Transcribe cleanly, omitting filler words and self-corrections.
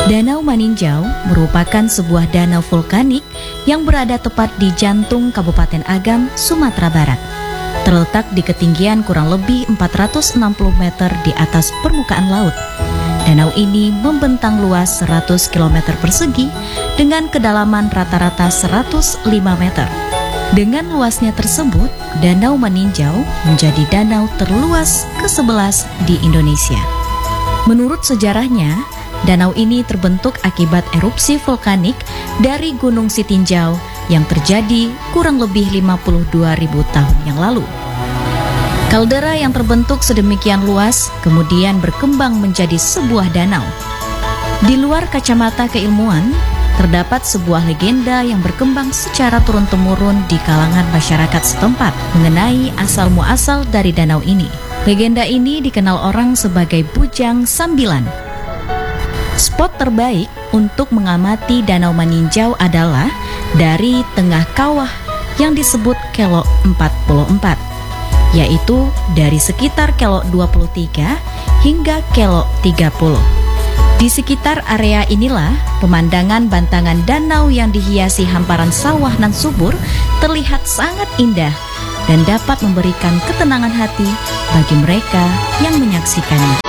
Danau Maninjau merupakan sebuah danau vulkanik yang berada tepat di jantung Kabupaten Agam, Sumatera Barat. Terletak di ketinggian kurang lebih 460 meter di atas permukaan laut. Danau ini membentang luas 100 km persegi dengan kedalaman rata-rata 105 meter. Dengan luasnya tersebut, Danau Maninjau menjadi danau terluas ke-11 di Indonesia. Menurut sejarahnya, danau ini terbentuk akibat erupsi vulkanik dari Gunung Sitinjau yang terjadi kurang lebih 52.000 tahun yang lalu. Kaldera yang terbentuk sedemikian luas kemudian berkembang menjadi sebuah danau. Di luar kacamata keilmuan, terdapat sebuah legenda yang berkembang secara turun-temurun di kalangan masyarakat setempat mengenai asal-muasal dari danau ini. Legenda ini dikenal orang sebagai Bujang Sambilan. Spot terbaik untuk mengamati Danau Maninjau adalah dari tengah kawah yang disebut Kelok 44, yaitu dari sekitar Kelok 23 hingga Kelok 30. Di sekitar area inilah pemandangan bantangan danau yang dihiasi hamparan sawah nan subur terlihat sangat indah dan dapat memberikan ketenangan hati bagi mereka yang menyaksikannya.